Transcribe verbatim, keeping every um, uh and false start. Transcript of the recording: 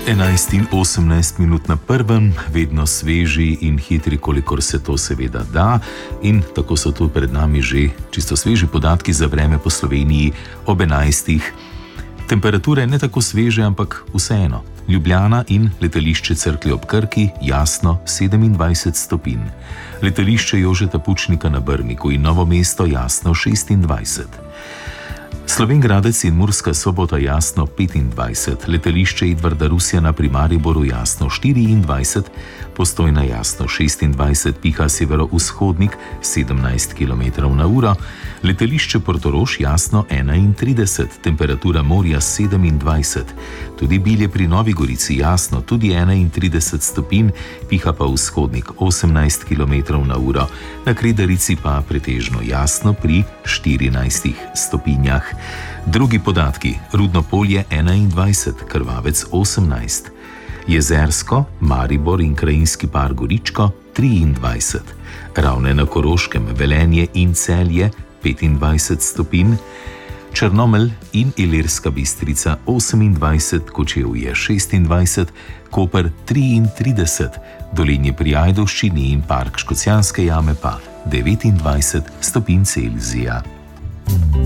enajst in osemnajst minut na prvem, vedno sveži in hitri, kolikor se to seveda da. In tako so tu pred nami že čisto sveži podatki za vreme po Sloveniji ob enajstih. Temperature ne tako sveže, ampak vseeno. Ljubljana in letališče Cerklje ob Krki, jasno sedemindvajset stopinj. Letališče Jožeta Pučnika na Brniku in Novo mesto, jasno šestindvajset. Slovenj Gradec in Murska Sobota, jasno petindvajset, letališče Edvarda Rusjana pri Mariboru, jasno štiriindvajset, Postojna, jasno šestindvajset, piha severovzhodnik sedemnajst kilometrov na uro, letališče Portorož, jasno enaintrideset, temperatura morja sedemindvajset, tudi Bilje pri Novi Gorici, jasno tudi enaintrideset stopinj, piha pa vzhodnik osemnajst kilometrov na uro, na Kredarici pa pretežno jasno pri štirinajstih stopinjah. Drugi podatki: Rudno Polje enaindvajset, Krvavec osemnajst, Jezersko, Maribor in krajinski park Goričko triindvajset, Ravne na Koroškem, Velenje in Celje petindvajset stopinj, Črnomelj in Ilirska Bistrica osemindvajset, Kočevje šestindvajset, Koper triintrideset, Dolenje pri Ajdovščini in park Škocjanske jame pa devetindvajset stopinj Celzija.